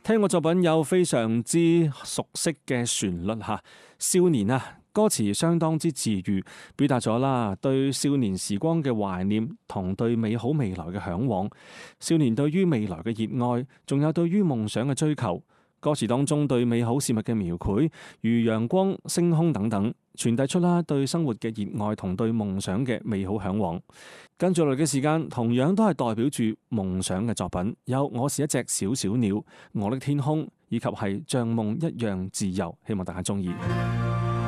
聽過作品有非常之熟悉嘅旋律吓，少年啊，歌詞相當之治癒，表達咗啦對少年時光嘅懷念同對美好未來嘅向往。少年對於未來嘅熱愛，仲有對於夢想嘅追求。歌詞當中對美好事物嘅描繪，如陽光、星空等等，傳遞出啦對生活嘅熱愛同對夢想嘅美好向往。跟住落嚟嘅時間，同樣都係代表住夢想嘅作品，有我是一隻小小鳥、我的天空，以及係像夢一樣自由。希望大家中意。